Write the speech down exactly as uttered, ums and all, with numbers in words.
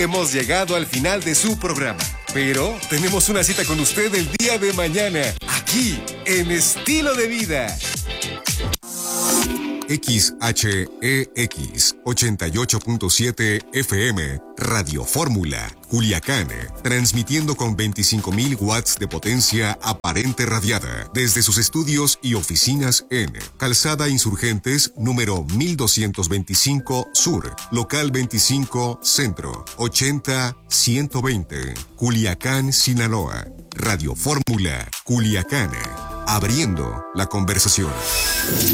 Hemos llegado al final de su programa, pero tenemos una cita con usted el día de mañana, aquí, en Estilo de Vida. X H E X ochenta y ocho punto siete F M, Radio Fórmula, Culiacán, transmitiendo con veinticinco mil watts de potencia aparente radiada desde sus estudios y oficinas en Calzada Insurgentes, número mil doscientos veinticinco Sur, local veinticinco Centro, ochenta ciento veinte, Culiacán, Sinaloa. Radio Fórmula, Culiacán, abriendo la conversación.